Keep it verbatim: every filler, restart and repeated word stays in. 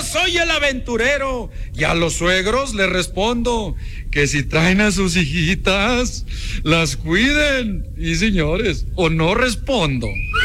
soy el aventurero. Y a los suegros les respondo que si traen a sus hijitas, las cuiden. Y señores, o no respondo.